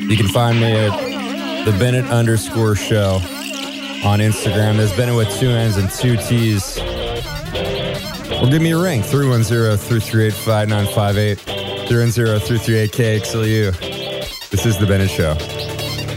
You can find me at the Bennett_show on Instagram. There's Bennett with 2 N's and 2 T's. Or give me a ring, 310-338-5958, 310-338-KXLU. This is The Bennett Show.